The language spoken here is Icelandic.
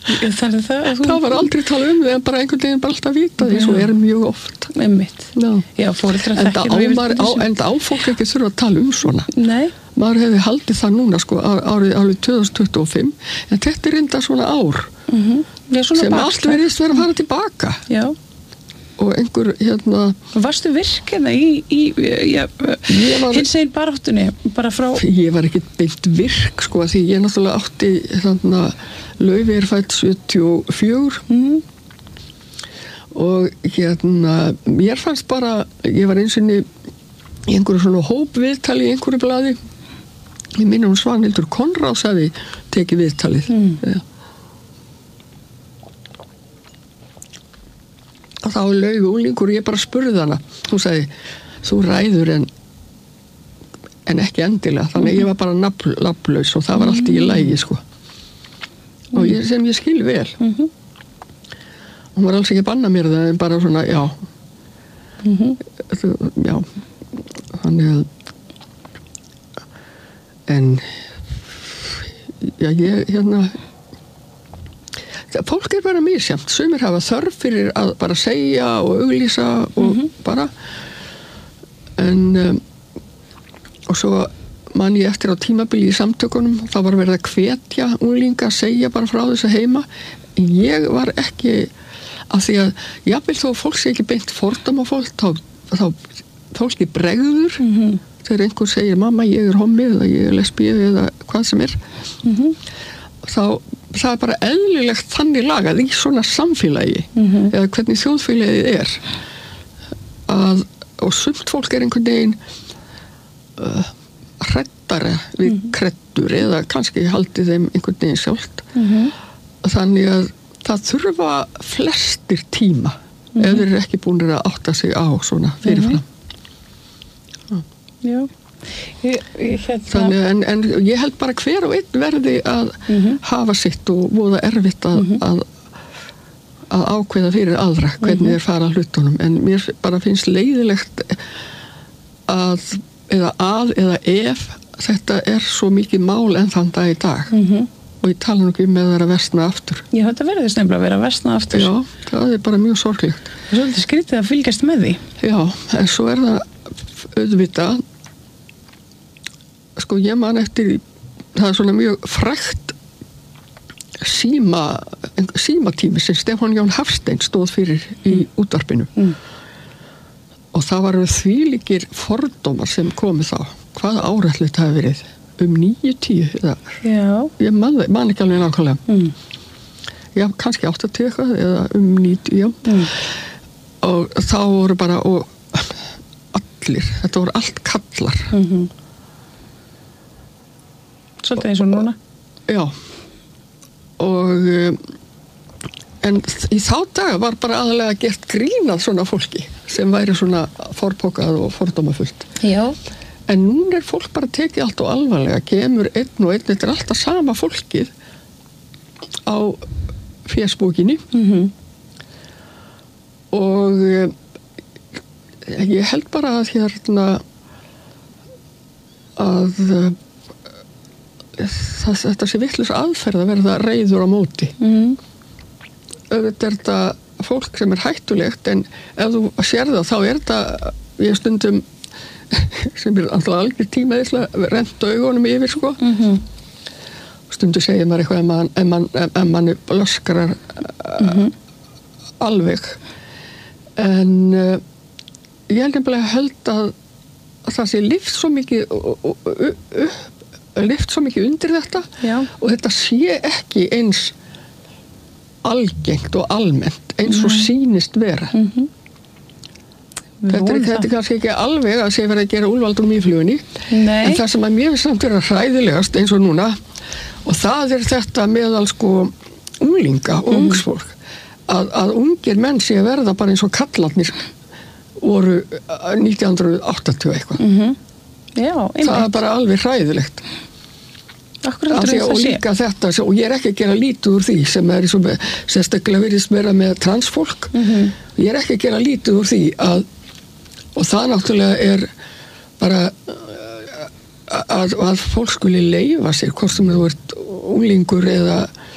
Það var aldrei talað því en bara einhvern veginn bara alltaf vita því, svo mjög oft. Einmitt. Já, foreldrar en á fólk ekki þurfa að tala svona. Nei. Maður hefði haldið það núna sko árið 2025, en þetta enda svona ár sem allt verðist vera að fara tilbaka. Já. Og einhver Varstu virkina í hins einn baráttunni bara frá? Ég var ekki beint virk sko, því ég náttúrulega átti Laufey fædd 74 og mér fannst bara, ég var eins og í einhverju svona hópviðtali í einhverju blaði. Ég minni Svanhildur Konráðs hafi tekið viðtalið. Og þá Laufey unglingur og ég bara spurði hana. Hún sagði, þú ræður en ekki endilega. Þannig ég var bara nafnlaus og það var allt í lagi sko. Og sem ég skil vel. Hún var alls ekki að banna mér það en bara svona, já. Já. Þannig að en já, ég fólk bara misjafnt, sumir hafa þörf fyrir að bara segja og auglýsa og bara en og svo man ég eftir á tímabili í samtökunum, þá var verið að hvetja unglinga að segja bara frá þessu heima. Ég var ekki af því að jafnvel þó fólk sé ekki beint fordóma fólk, þá fólki bregður þegar einhver segir mamma ég hommi eða ég lesbí eða hvað sem þá það bara eðlilegt þannig lagað í svona samfélagi eða hvernig þjóðfélagið og sumt fólk einhvern veginn hræddara við kreddur eða kannski haldið þeim einhvern veginn sjálft þannig að það þurfa flestir tíma ef þeir eru ekki búin að átta sig á svona fyrirfram. Já. Þannig, en ég held bara hver og einn verði að hafa sitt og voða erfitt að ákveða fyrir aðra hvernig þeir fara hlutunum, en mér bara finnst leiðilegt eða ef þetta svo mikið mál enn þann dag í dag og ég tala nú ekki með það að versna aftur. Já, þetta verður nefnilega að vera að versna aftur. Já, það bara mjög sorglegt. Það svolítið skrítið að fylgjast með því. Já, en svo það auðvitað sko ég man eftir það svona mjög frægt símatími sem Stefán Jón Hafstein stóð fyrir í útvarpinu og það var þvílíkir fordómar sem komið þá. Hvað árætlu þetta hafi verið? 9-10 eða ég man ekki alveg nákvæmlega já, kannski 80 eitthvað eða 90, já og þá voru bara allir, þetta voru allt kallar svolítið eins og núna já og en í þá daga var bara aðalega gert grínað svona fólki sem væri svona forpokað og fordómafullt já. En núna fólk bara tekið allt og alvarlega, kemur einn og einn, þetta alltaf sama fólkið á Facebookinni og ég held bara að þetta sé vitlaus aðferð að verða reiður á móti. Auðvitað þetta fólk sem hættulegt, en ef þú sér það, þá þetta ég stundum sem alltaf algjör tíma rent augunum yfir sko stundu segir maður eitthvað ef mann blöskrar alveg en ég held að það sé lyft svo mikið undir þetta og þetta sé ekki eins algengt og almennt eins og sýnist vera Þetta er kannski ekki alveg að sé verið að gera úlvaldur í flugunni en það sem að mér finnst samt vera hræðilegast eins og núna og það þetta meðal sko unglinga og ungsfólk að ungir menn sé að verða bara eins og kallarnir voru 1980 eitthvað það bara alveg hræðilegt og líka þetta og ég ekki að gera lítið úr því sem sérstaklega virðist vera með transfólk ég ekki að gera lítið úr því og það náttúrulega bara að fólk skuli leyfa sér hvort sem þú ert unglingur eða